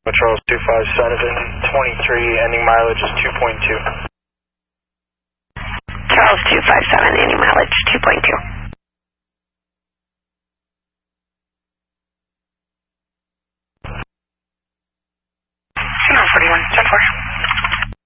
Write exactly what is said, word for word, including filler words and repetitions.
Charles two five seven, twenty-three, ending mileage is two point two. Charles two five seven, ending mileage two point two.